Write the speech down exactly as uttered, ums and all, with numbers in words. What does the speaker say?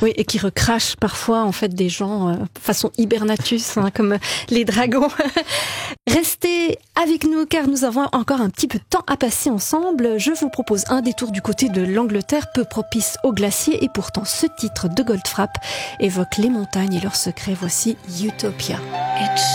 Oui, et qui recrachent parfois en fait des gens euh, façon hibernatus, hein, comme les dragons. Restez avec nous car nous avons encore un petit peu de temps à passer ensemble. Je vous propose un détour du côté de l'Angleterre, peu propice aux glaciers, et pourtant ce titre de Goldfrapp évoque les montagnes et leurs secrets. Voici Utopia. It's